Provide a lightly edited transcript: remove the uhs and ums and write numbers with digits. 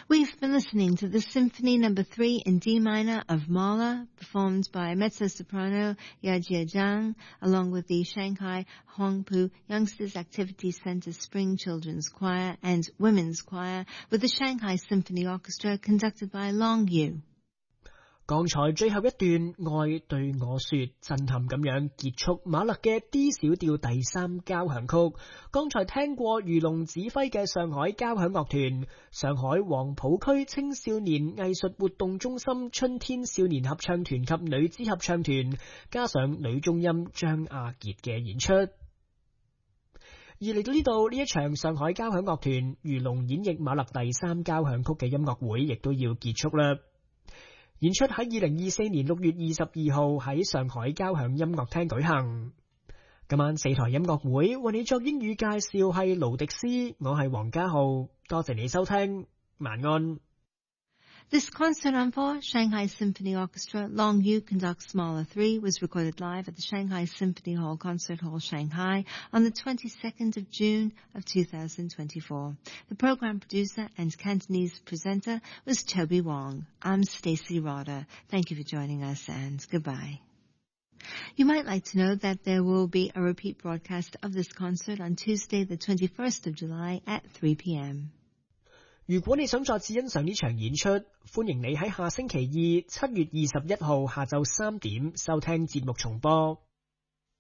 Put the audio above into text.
We've been listening to the Symphony No. 3 in D minor of Mahler, performed by mezzo-soprano Yajie Zhang, along with the Shanghai Huangpu Youngsters Activity Center Spring Children's Choir and Women's Choir, with the Shanghai Symphony Orchestra conducted by Long Yu. 剛才最後一段愛對我說震撼咁樣結束馬勒嘅 D 小調第三交響曲。剛才聽過余龍指揮嘅上海交響樂團、上海黃浦區青少年藝術活動中心春天少年合唱團及女子合唱團，加上女中音張亞傑嘅演出。而嚟到呢度，呢一場上海交響樂團余龍演繹馬勒第三交響曲嘅音樂會亦都要結束啦。演出喺2024年6月22號喺上海交響音樂廳舉行。今晚4台音樂會為你作英語介紹係盧迪斯，我係黃家浩，多謝你收聽，晚安。 This concert on four, Shanghai Symphony Orchestra, Long Yu conducts Mahler 3, was recorded live at the Shanghai Symphony Hall Concert Hall, Shanghai, on the 22nd of June of 2024. The program producer and Cantonese presenter was Toby Wong. I'm Stacey Roder. Thank you for joining us, and goodbye. You might like to know that there will be a repeat broadcast of this concert on Tuesday, the 21st of July at 3 p.m. 如果你想再次欣賞呢場演出，歡迎你喺下星期二7月21號下晝3點收聽節目重播。